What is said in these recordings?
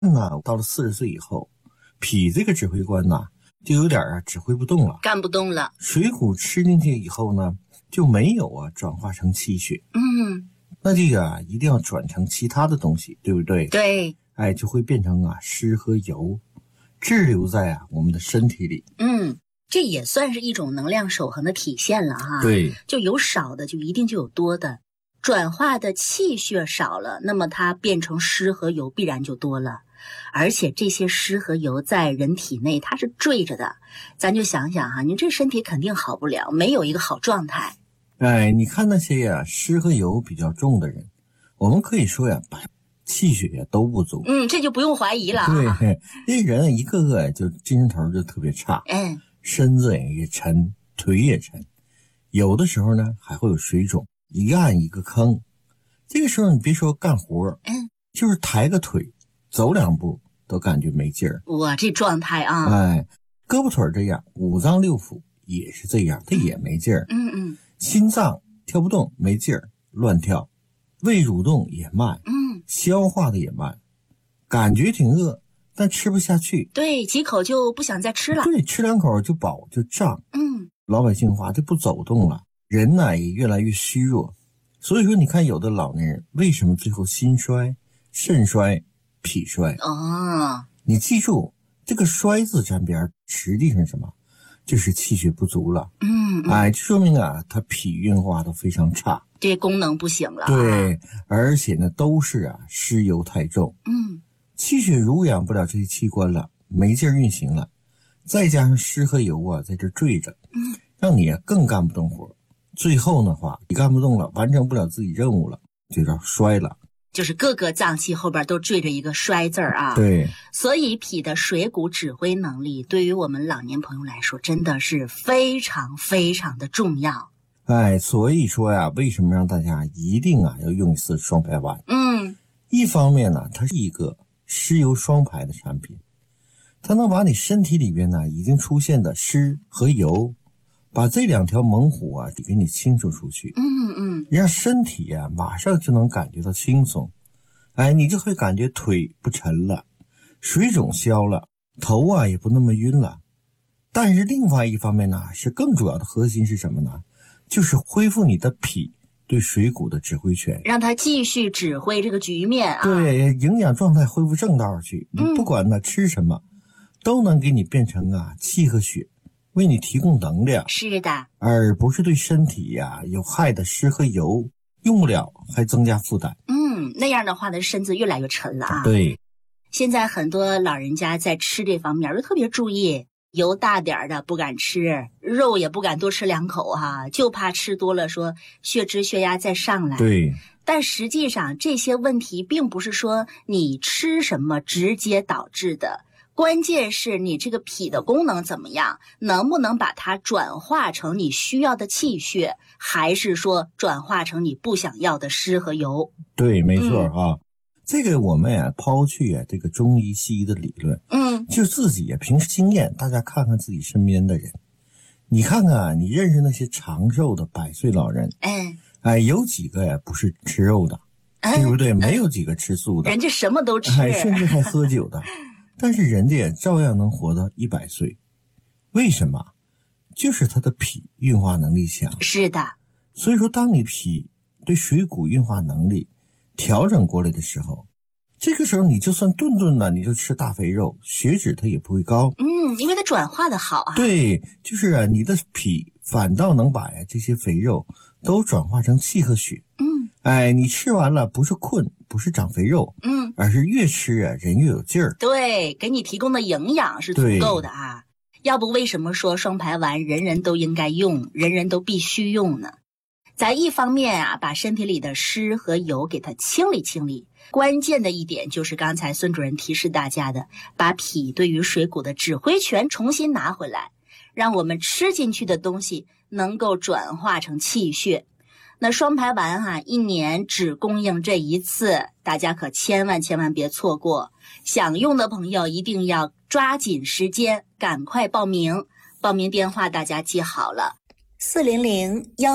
到了40岁以后，脾这个指挥官就有点指挥不动了， 干不动了。 水谷吃进去以后呢，就没有转化成气血。那这个一定要转成其他的东西，对不对？ 对。 就会变成湿和油，滞留在我们的身体里。 这也算是一种能量守恒的体现了哈。 对， 就有少的就一定就有多的，转化的气血少了，那么它变成湿和油必然就多了。而且这些湿和油在人体内它是坠着的，咱就想想哈，你这身体肯定好不了，没有一个好状态。 你看那些湿和油比较重的人，我们可以说气血都不足。 这就不用怀疑了。 对，这人一个个就精神头就特别差。身子也沉，腿也沉，有的时候呢还会有水肿，一按一个坑。这个时候你别说干活，就是抬个腿走2步都感觉没劲儿。 哇，这状态胳膊腿这样，五脏六腑也是这样，它也没劲儿。心脏跳不动，没劲儿，乱跳，胃蠕动也慢，消化的也慢，感觉挺饿，但吃不下去。 对，几口就不想再吃了。 对，吃2口就饱就胀。老百姓话就不走动了，人也越来越虚弱。所以说你看有的老年人为什么最后心衰、肾衰、脾衰？你记住这个衰字沾边，实际上什么？就是气血不足了。就说明他脾运化都非常差， 这功能不行了。 对，而且呢都是湿油太重。气血濡养不了这些器官了，没劲儿运行了，再加上湿和油在这坠着，让你更干不动活。最后的话，你干不动了，完成不了自己任务了，就叫衰了。 就是各个脏器后边都缀着一个衰字儿对， 所以脾的水谷指挥能力对于我们老年朋友来说真的是非常非常的重要。 所以说为什么让大家一定要用一次双排丸？一方面呢，它是一个湿油双排的产品，它能把你身体里边已经出现的湿和油，把这2条猛虎给你清除出去。让身体马上就能感觉到轻松。你就会感觉腿不沉了，水肿消了，头也不那么晕了。但是另外一方面呢，是更主要的核心是什么呢？就是恢复你的脾对水谷的指挥权， 让它继续指挥这个局面对，营养状态恢复正道去。你不管吃什么，都能给你变成气和血，为你提供能量。 是的， 而不是对身体有害的湿和油用不了，还增加负担。 那样的话呢，身子越来越沉了对， 现在很多老人家在吃这方面都特别注意，油大点的不敢吃，肉也不敢多吃2口就怕吃多了说血脂血压再上来。 对， 但实际上这些问题并不是说你吃什么直接导致的，关键是你这个脾的功能怎么样，能不能把它转化成你需要的气血，还是说转化成你不想要的湿和油。 对，没错这个我们抛去这个中医西医的理论，就自己凭经验，大家看看自己身边的人，你看看你认识那些长寿的100岁老人，有几个不是吃肉的，对不对？没有几个吃素的， 人家什么都吃， 甚至还喝酒的，但是人家也照样能活到100岁。为什么？就是他的脾运化能力强。 是的， 所以说当你脾对水谷运化能力调整过来的时候，这个时候你就算顿顿的你就吃大肥肉，血脂它也不会高。 因为它转化的好对，就是你的脾反倒能把这些肥肉都转化成气和血。你吃完了不是困，不是长肥肉，而是越吃人越有劲儿。 对，给你提供的营养是足够的要不为什么说双排丸人人都应该用，人人都必须用呢？咱一方面把身体里的湿和油给它清理清理，关键的一点就是刚才孙主任提示大家的，把脾对于水谷的指挥权重新拿回来，让我们吃进去的东西能够转化成气血。那双排丸1年只供应这一次，大家可千万别错过。想用的朋友一定要抓紧时间，赶快报名。报名电话大家记好了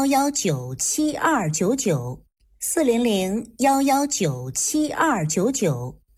，400-119-7299，400-119-7299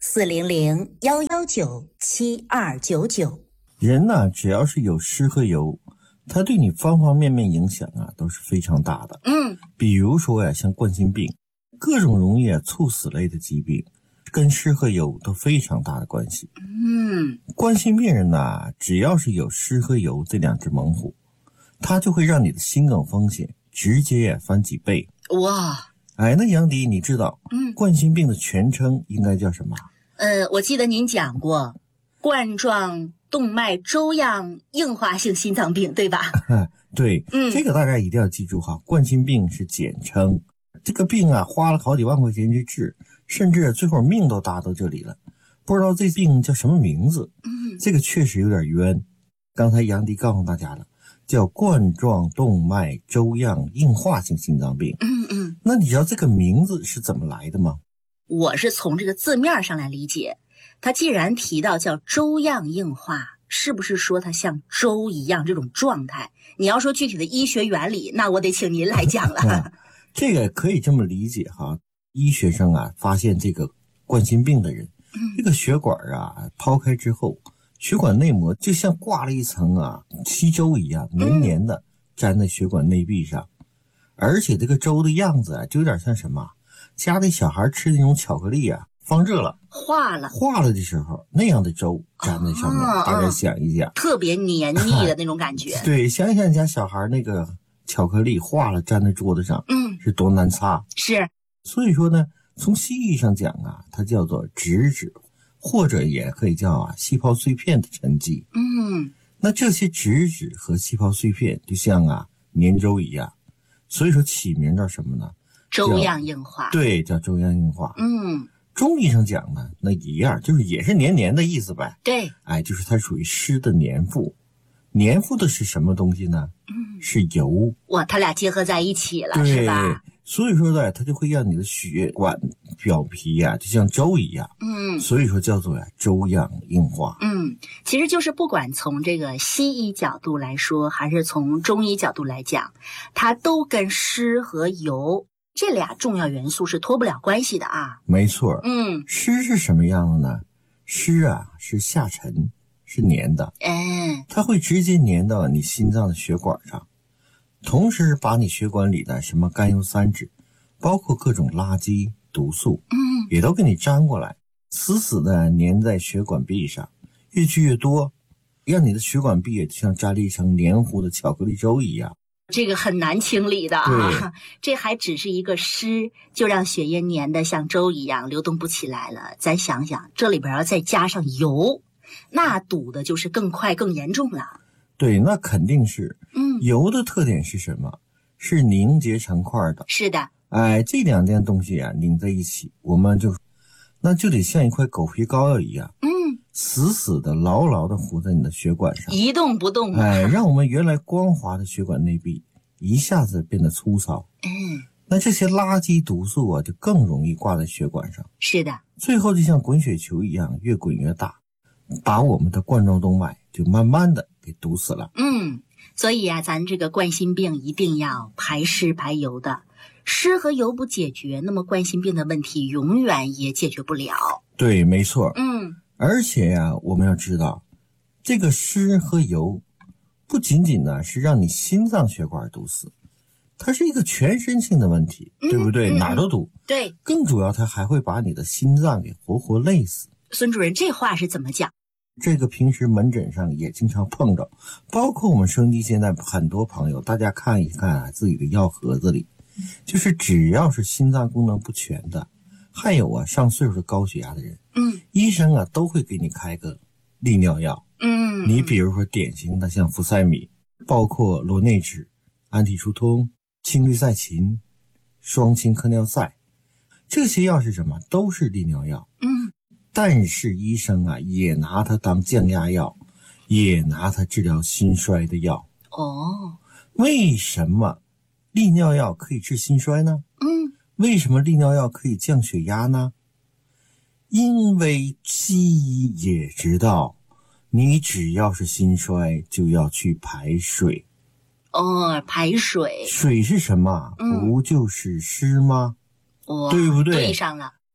400-119-7299。 人呢，只要是有湿和油，它对你方方面面影响啊都是非常大的。比如说呀，像冠心病，各种容易猝死类的疾病，跟湿和油都非常大的关系。冠心病人呢，只要是有湿和油这两只猛虎，它就会让你的心梗风险直接翻几倍。 哇！ 那杨迪，你知道冠心病的全称应该叫什么？ 我记得您讲过冠状动脉粥样硬化性心脏病，对吧？ 对，这个大家一定要记住哈，冠心病是简称。这个病啊，花了好几万块钱去治，甚至最后命都搭到这里了，不知道这病叫什么名字。这个确实有点冤。刚才杨迪告诉大家了，叫冠状动脉粥样硬化性心脏病。那你知道这个名字是怎么来的吗？ 我是从这个字面上来理解，它既然提到叫粥样硬化，是不是说它像粥一样这种状态？你要说具体的医学原理，那我得请您来讲了。 这个可以这么理解哈，医学上啊发现这个冠心病的人，这个血管啊抛开之后，血管内膜就像挂了一层稀粥一样黏黏的粘在血管内壁上，而且这个粥的样子就有点像什么，家里小孩吃那种巧克力放热了化了的时候那样的粥粘在上面，大家想一想， 特别黏腻的那种感觉。 对，想一想你家小孩那个巧克力化了粘在桌子上，是多难擦。 是， 所以说呢，从西医上讲它叫做脂质，或者也可以叫细胞碎片的沉积。那这些脂质和细胞碎片就像粘粥一样，所以说起名叫什么呢？ 粥样硬化。对， 叫粥样硬化。中医上讲呢，那一样，就是也是黏黏的意思呗。 对， 就是它属于湿的黏附。黏附的是什么东西呢？是油。 哇，它俩结合在一起了，是吧？ 所以说呢，它就会让你的血管表皮就像粥一样。所以说叫做粥样硬化。 其实就是不管从这个西医角度来说，还是从中医角度来讲，它都跟湿和油这俩重要元素是脱不了关系的啊。 没错。湿是什么样的呢？湿是下沉，是黏的。它会直接粘到你心脏的血管上，同时把你血管里的什么甘油三酯，包括各种垃圾毒素，也都给你粘过来，死死的粘在血管壁上，越聚越多，让你的血管壁就像粘了一层黏糊的巧克力粥一样。 这个很难清理的啊，这还只是一个湿，就让血液粘得像粥一样流动不起来了。咱想想，这里边要再加上油，那堵的就是更快更严重了。 对，那肯定是。油的特点是什么？是凝结成块的。 是的。 这两件东西拧在一起，我们那就得像一块狗皮膏药一样，死死的牢牢的糊在你的血管上， 一动不动。 让我们原来光滑的血管内壁一下子变得粗糙。那这些垃圾毒素就更容易挂在血管上。 是的。 最后就像滚雪球一样，越滚越大，把我们的冠状动脉就慢慢的给堵死了。 所以咱这个冠心病一定要排湿排油的，湿和油不解决，那么冠心病的问题永远也解决不了。 对，没错。而且我们要知道，这个湿和油不仅仅呢是让你心脏血管堵死，它是一个全身性的问题，对不对？哪儿都堵。 对， 更主要它还会把你的心脏给活活累死。 孙主任，这话是怎么讲？ 这个平时门诊上也经常碰着，包括我们收音机现在很多朋友，大家看一看自己的药盒子里，就是只要是心脏功能不全的，还有上岁数的高血压的人，医生都会给你开个利尿药。你比如说典型的像氟塞米，包括罗内酯、氨体舒通、氢氯噻嗪、双氢科尿噻，这些药是什么？都是利尿药。但是医生也拿它当降压药，也拿它治疗心衰的药。为什么利尿药可以治心衰呢？为什么利尿药可以降血压呢？因为西医也知道，你只要是心衰就要去排水。 排水。 水是什么？不就是湿吗？对不对？ 对上了。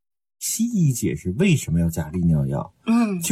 西医解释为什么要加利尿药，